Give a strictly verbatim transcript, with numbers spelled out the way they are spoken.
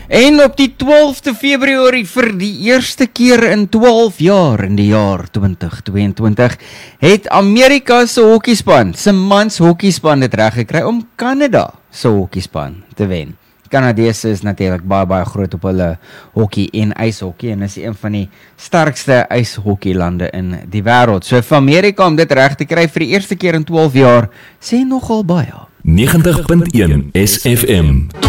En op die twaalfde Februarie vir die eerste keer in twaalf jaar in die jaar twintig tweeëntwintig het Amerika se hokkiespan, se mans hokkiespan dit reg gekry om Kanada se hokkiespan te wen. Kanadese is natuurlik baie baie groot op hulle hokkie en ijshokkie en is een van die sterkste ijshokkieslande in die wêreld. So vir Amerika om dit reg te kry vir die eerste keer in twaalf jaar, sê nogal baie. negentig punt een S F M